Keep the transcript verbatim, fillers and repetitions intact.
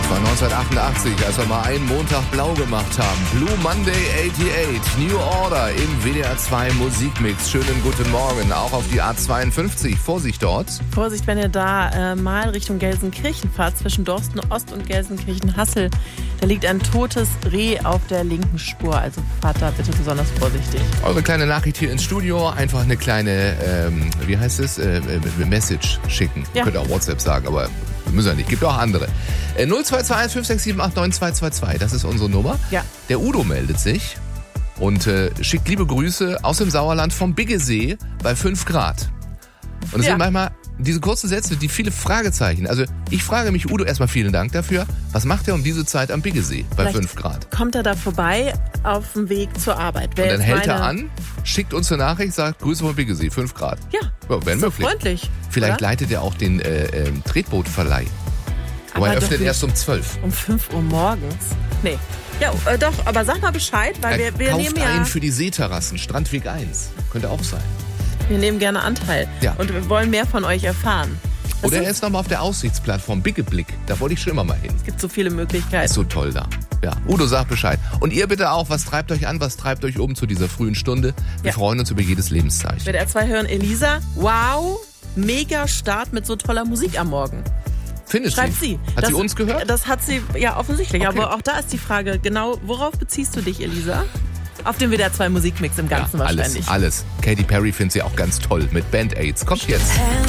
Das war neunzehnhundertachtundachtzig, als wir mal einen Montag blau gemacht haben. Blue Monday achtundachtzig, New Order im W D R zwei Musikmix. Schönen guten Morgen, auch auf die A zweiundfünfzig. Vorsicht dort. Vorsicht, wenn ihr da äh, mal Richtung Gelsenkirchen fahrt, zwischen Dorsten Ost und Gelsenkirchen-Hassel. Da liegt ein totes Reh auf der linken Spur, also fahrt da bitte besonders vorsichtig. Eure kleine Nachricht hier ins Studio, einfach eine kleine, ähm, wie heißt es, äh, Message schicken. Ja. Könnt ihr auch WhatsApp sagen, aber müssen wir nicht, gibt auch andere. Äh, null zwei zwei eins fünf sechs sieben acht neun zwei zwei zwei, das ist unsere Nummer. Ja. Der Udo meldet sich und äh, schickt liebe Grüße aus dem Sauerland vom Biggesee bei fünf Grad. Und es Ja. sind manchmal diese kurzen Sätze, die viele Fragezeichen. Also ich frage mich, Udo, erstmal vielen Dank dafür. Was macht er um diese Zeit am Biggesee bei Vielleicht fünf Grad? Kommt er da vorbei auf dem Weg zur Arbeit? Wer Und dann jetzt hält er meine- an, schickt uns eine Nachricht, sagt Grüße vom Biggesee, fünf Grad. Ja, Ja, wäre so möglich. freundlich. Vielleicht oder? leitet er auch den äh, äh, Tretbootverleih. Aber er doch öffnet nicht erst um zwölf. Um fünf Uhr morgens. Nee. Ja, äh, doch, aber sag mal Bescheid, weil Er wir, wir, kauft nehmen ja, ein für die Seeterrassen, Strandweg eins. Könnte auch sein. wir nehmen gerne Anteil. Ja. Und wir wollen mehr von euch erfahren. Es Oder sind- er ist nochmal auf der Aussichtsplattform Bigge Blick. Da wollte ich schon immer mal hin. Es gibt so viele Möglichkeiten. Ist so toll da. Ja, Udo sagt Bescheid. Und ihr bitte auch, was treibt euch an, was treibt euch um zu dieser frühen Stunde? Wir Ja. freuen uns über jedes Lebenszeichen. Mit R zwei hören Elisa. Wow, mega Start mit so toller Musik am Morgen. Findet Schreibt sie? sie. Hat das, sie uns gehört? Das hat sie, ja offensichtlich. Okay. Aber auch da ist die Frage, genau, worauf beziehst du dich, Elisa? Auf den W D R zwei Musikmix im Ganzen ja, wahrscheinlich. alles, alles. Katy Perry findet sie auch ganz toll mit Band-Aids. Kommt jetzt.